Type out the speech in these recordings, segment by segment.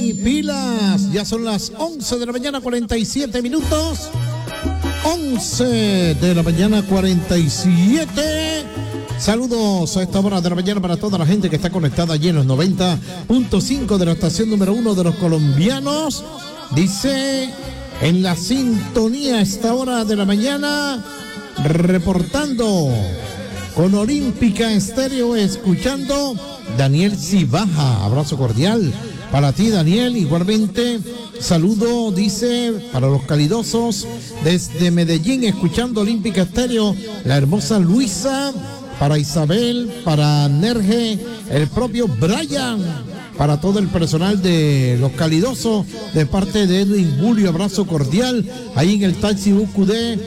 Jenny, pilas. Ya son las 11 de la mañana, 47 minutos. 11 de la mañana, 47. Saludos a esta hora de la mañana para toda la gente que está conectada allí en los 90.5 de la estación número 1 de los colombianos. Dice, en la sintonía a esta hora de la mañana, reportando con Olímpica Estéreo, escuchando Daniel Cibaja. Abrazo cordial para ti, Daniel. Igualmente, saludo, dice, para los calidosos desde Medellín, escuchando Olímpica Estéreo, la hermosa Luisa, para Isabel, para Nerge, el propio Brian, para todo el personal de los calidosos, de parte de Edwin Julio, abrazo cordial, ahí en el taxi UQD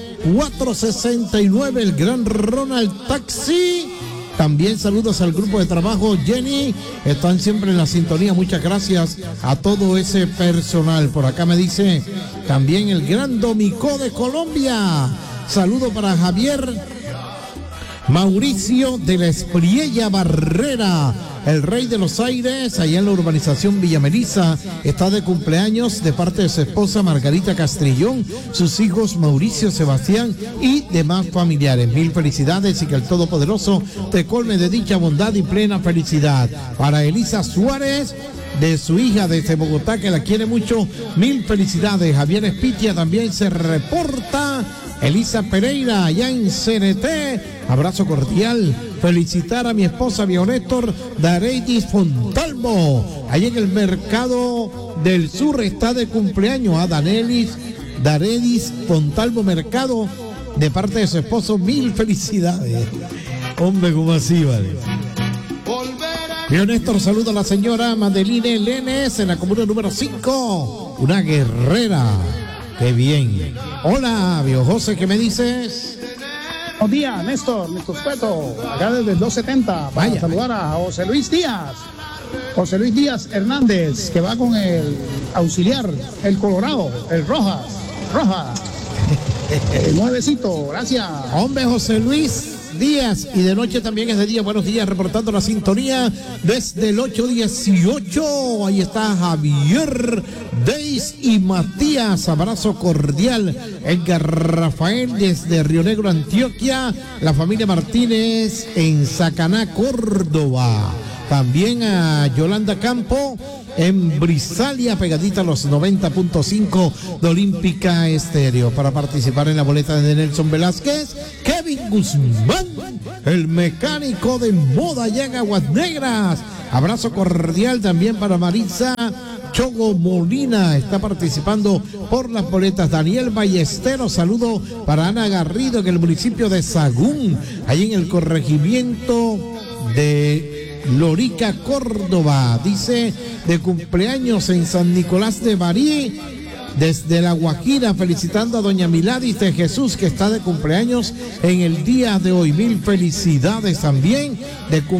469, el gran Ronald Taxi. También saludos al grupo de trabajo Jenny, están siempre en la sintonía, muchas gracias a todo ese personal. Por acá me dice también el gran Domicó de Colombia, saludo para Javier Mauricio de la Espriella Barrera, el rey de los aires, allá en la urbanización Villa Melissa, está de cumpleaños de parte de su esposa Margarita Castrillón, sus hijos Mauricio, Sebastián y demás familiares. Mil felicidades y que el Todopoderoso te colme de dicha, bondad y plena felicidad. Para Elisa Suárez, de su hija desde Bogotá, que la quiere mucho, mil felicidades. Javier Espitia también se reporta. Elisa Pereira, allá en CNT, abrazo cordial. Felicitar a mi esposa Bionéctor Dareidis Fontalvo, allá en el Mercado del Sur, está de cumpleaños a Dareidis Fontalvo Mercado, de parte de su esposo, mil felicidades. Hombre, ¿cómo así, vale? Bionéctor, saluda a la señora Madeline Lenes en la comuna número 5, una guerrera. Qué bien. Hola, Bio José, ¿qué me dices? Buenos días, Néstor, mi respeto, acá desde el 270, para saludar a José Luis Díaz Hernández, que va con el auxiliar, el Colorado, el Rojas, el nuevecito, gracias. Hombre, José Luis Díaz, y de noche también es de día. Buenos días, reportando la sintonía desde el 818. Ahí está Javier, Deis y Matías, abrazo cordial. Edgar Rafael desde Río Negro, Antioquia, la familia Martínez en Sacaná, Córdoba. También a Yolanda Campo en Brisalia, pegadita a los 90.5 de Olímpica Estéreo. Para participar en la boleta de Nelson Velázquez, Kevin Guzmán, el mecánico de moda allá en Aguas Negras. Abrazo cordial también para Marisa Chogo Molina, está participando por las boletas. Daniel Ballesteros, saludo para Ana Garrido en el municipio de Sagún, ahí en el corregimiento de Lorica, Córdoba. Dice, de cumpleaños en San Nicolás de Barí, desde La Guajira, felicitando a doña Miladis de Jesús, que está de cumpleaños en el día de hoy. Mil felicidades también de